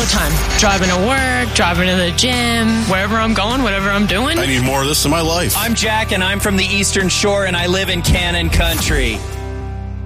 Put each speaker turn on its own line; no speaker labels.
time. Driving to work, driving to the gym, wherever I'm going, whatever I'm doing.
I need more of this in my life.
I'm Jack, and I'm from the Eastern Shore, and I live in Cannon Country.